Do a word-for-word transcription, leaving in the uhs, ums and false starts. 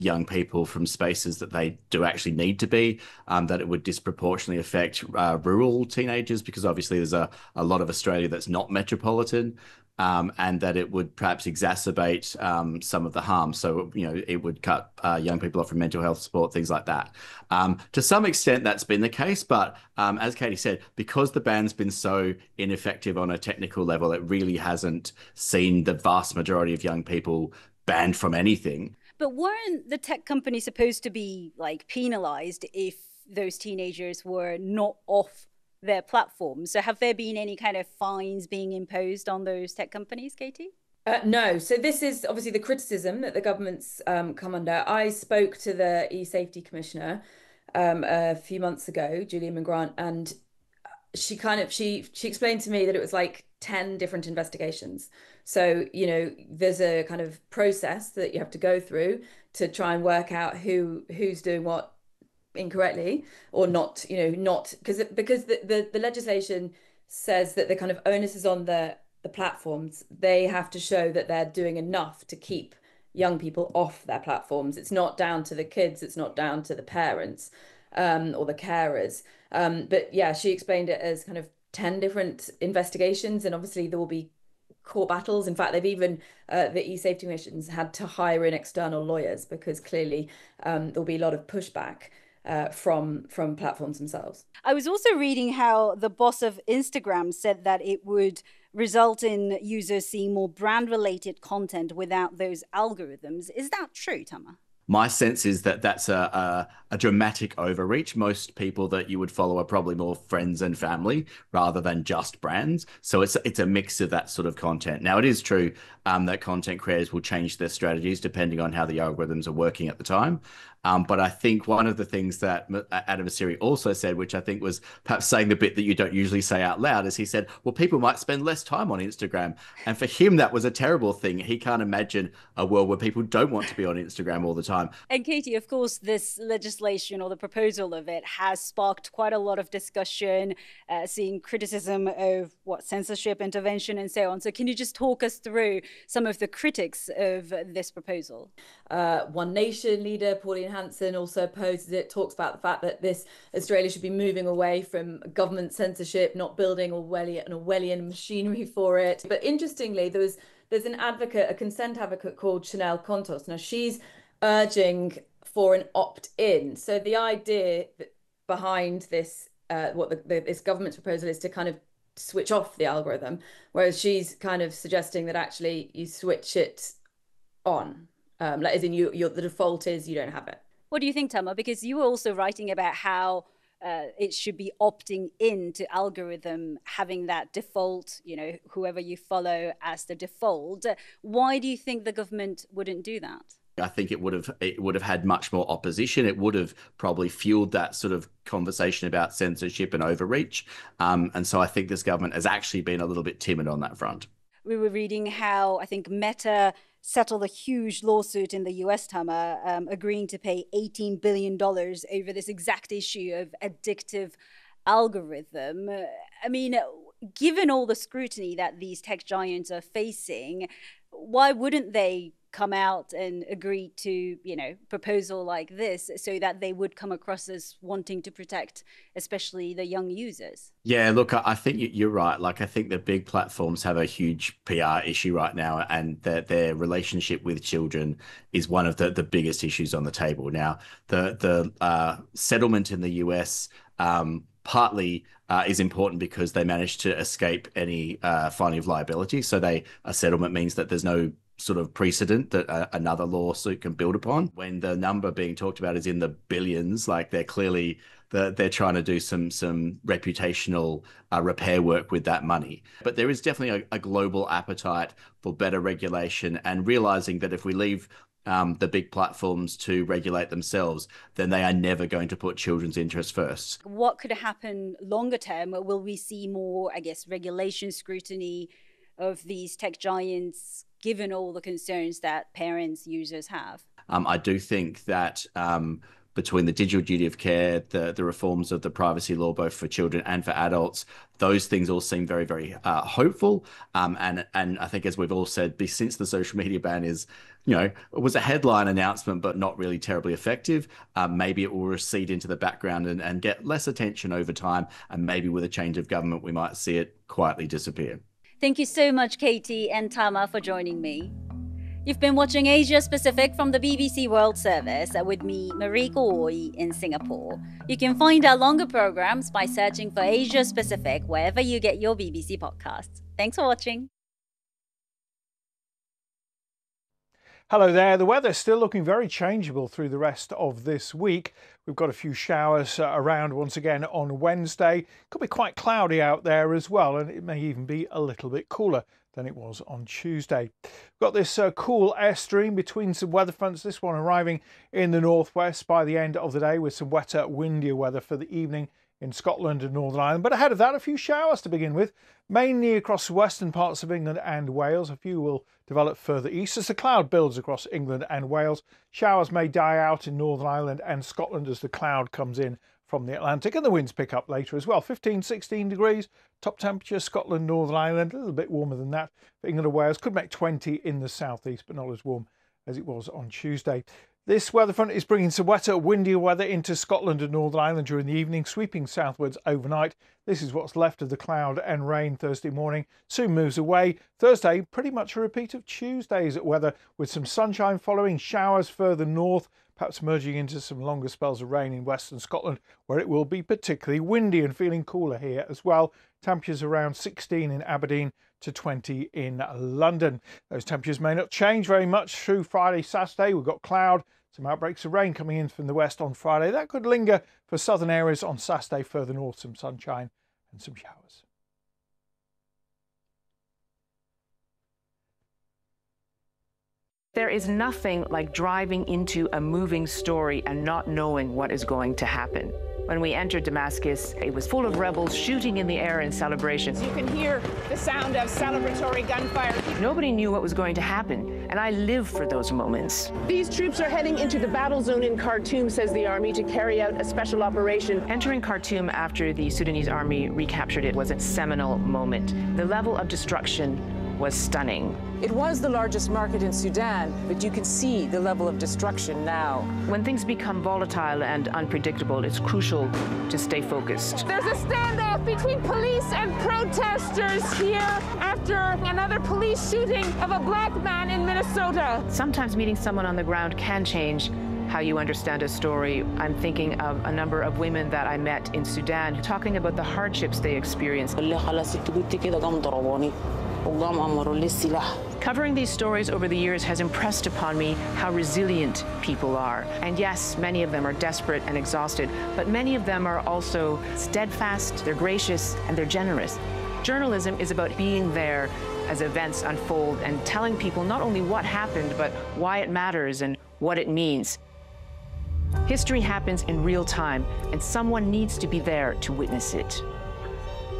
young people from spaces that they do actually need to be, um, that it would disproportionately affect uh, rural teenagers because obviously there's a, a lot of Australia that's not metropolitan, um, and that it would perhaps exacerbate um, some of the harm. So, you know, it would cut uh, young people off from mental health support, things like that. Um, to some extent, that's been the case. But um, as Katie said, because the ban's been so ineffective on a technical level, it really hasn't seen the vast majority of young people banned from anything. But weren't the tech companies supposed to be like penalized if those teenagers were not off their platforms? So have there been any kind of fines being imposed on those tech companies, Katie? Uh, no, so this is obviously the criticism that the government's um, come under. I spoke to the e-safety commissioner um, a few months ago, Julia McGrant, and she kind of she she explained to me that it was like ten different investigations. So, you know, there's a kind of process that you have to go through to try and work out who who's doing what incorrectly or not, you know, not because because the, the the legislation says that the kind of onus is on the the platforms. They have to show that they're doing enough to keep young people off their platforms. It's not down to the kids, it's not down to the parents um, or the carers. Um, but yeah, she explained it as kind of ten different investigations, and obviously there will be court battles. In fact, they've even uh, the e-safety commissions had to hire in external lawyers because clearly um, there'll be a lot of pushback uh, from from platforms themselves. I was also reading how the boss of Instagram said that it would result in users seeing more brand related content without those algorithms. Is that true, Tama? My sense is that that's a, a, a dramatic overreach. Most people that you would follow are probably more friends and family rather than just brands. So it's it's a mix of that sort of content. Now, it is true um, that content creators will change their strategies depending on how the algorithms are working at the time. Um, but I think one of the things that Adam Mosseri also said, which I think was perhaps saying the bit that you don't usually say out loud, is he said, well, people might spend less time on Instagram. And for him, that was a terrible thing. He can't imagine a world where people don't want to be on Instagram all the time. And Katie, of course, this legislation or the proposal of it has sparked quite a lot of discussion, uh, seeing criticism of what censorship, intervention, and so on. So can you just talk us through some of the critics of this proposal? Uh, One Nation leader Pauline Hanson also opposes it, talks about the fact that this Australia should be moving away from government censorship, not building Orwellian, an Orwellian machinery for it. But interestingly, there was there's an advocate, a consent advocate called Chanel Contos. Now she's urging for an opt-in. So the idea behind this, uh, what the, the, this government's proposal is to kind of switch off the algorithm, whereas she's kind of suggesting that actually you switch it on. Um, like as in you, you're, the default is you don't have it. What do you think, Tama? Because you were also writing about how uh, it should be opting in to algorithm, having that default, you know, whoever you follow as the default. Why do you think the government wouldn't do that? I think it would have it would have had much more opposition. It would have probably fueled that sort of conversation about censorship and overreach. Um, and so I think this government has actually been a little bit timid on that front. We were reading how I think Meta settled a huge lawsuit in the U S, Tama, um, agreeing to pay eighteen billion dollars over this exact issue of addictive algorithm. I mean, given all the scrutiny that these tech giants are facing, why wouldn't they come out and agree to, you know, proposal like this so that they would come across as wanting to protect, especially the young users? Yeah, look, I think you're right. Like, I think the big platforms have a huge P R issue right now, and that their relationship with children is one of the, the biggest issues on the table. Now, the the uh, settlement in the U S um, partly uh, is important because they managed to escape any uh, finding of liability. So they a settlement means that there's no sort of precedent that uh, another lawsuit can build upon. When the number being talked about is in the billions, like they're clearly the, they're trying to do some some reputational uh, repair work with that money. But there is definitely a, a global appetite for better regulation, and realizing that if we leave um, the big platforms to regulate themselves, then they are never going to put children's interests first. What could happen longer term? Will we see more, I guess, regulation scrutiny of these tech giants, given all the concerns that parents, users have? Um, I do think that um, between the digital duty of care, the, the reforms of the privacy law, both for children and for adults, those things all seem very, very uh, hopeful. Um, and and I think, as we've all said, since the social media ban is you know, it was a headline announcement, but not really terribly effective. Um, maybe it will recede into the background and, and get less attention over time. And maybe with a change of government, we might see it quietly disappear. Thank you so much, Katie and Tama, for joining me. You've been watching Asia Pacific from the B B C World Service with me, Mariko Oi, in Singapore. You can find our longer programs by searching for Asia Pacific wherever you get your B B C podcasts. Thanks for watching. Hello there. The weather's still looking very changeable through the rest of this week. We've got a few showers uh, around once again on Wednesday. Could be quite cloudy out there as well, and it may even be a little bit cooler than it was on Tuesday. We've got this uh, cool airstream between some weather fronts, this one arriving in the northwest by the end of the day with some wetter, windier weather for the evening in Scotland and Northern Ireland. But ahead of that, a few showers to begin with, mainly across the western parts of England and Wales. A few will develop further east as the cloud builds across England and Wales. Showers may die out in Northern Ireland and Scotland as the cloud comes in from the Atlantic, and the winds pick up later as well. fifteen, sixteen degrees, top temperature, Scotland, Northern Ireland, a little bit warmer than that for England and Wales. Could make twenty in the southeast, but not as warm as it was on Tuesday. This weather front is bringing some wetter, windier weather into Scotland and Northern Ireland during the evening, sweeping southwards overnight. This is what's left of the cloud and rain Thursday morning. Soon moves away. Thursday, pretty much a repeat of Tuesday's weather, with some sunshine following, showers further north, perhaps merging into some longer spells of rain in western Scotland, where it will be particularly windy and feeling cooler here as well. Temperatures around sixteen in Aberdeen to twenty in London. Those temperatures may not change very much through Friday, Saturday. We've got cloud, some outbreaks of rain coming in from the west on Friday. That could linger for southern areas on Saturday. Further north, some sunshine and some showers. There is nothing like driving into a moving story and not knowing what is going to happen. When we entered Damascus, it was full of rebels shooting in the air in celebration. You can hear the sound of celebratory gunfire. Nobody knew what was going to happen, and I live for those moments. These troops are heading into the battle zone in Khartoum, says the army, to carry out a special operation. Entering Khartoum after the Sudanese army recaptured it was a seminal moment. The level of destruction was stunning. It was the largest market in Sudan, but you can see the level of destruction now. When things become volatile and unpredictable, it's crucial to stay focused. There's a standoff between police and protesters here after another police shooting of a black man in Minnesota. Sometimes meeting someone on the ground can change how you understand a story. I'm thinking of a number of women that I met in Sudan talking about the hardships they experienced. Covering these stories over the years has impressed upon me how resilient people are. And yes, many of them are desperate and exhausted, but many of them are also steadfast, they're gracious, and they're generous. Journalism is about being there as events unfold and telling people not only what happened, but why it matters and what it means. History happens in real time, and someone needs to be there to witness it.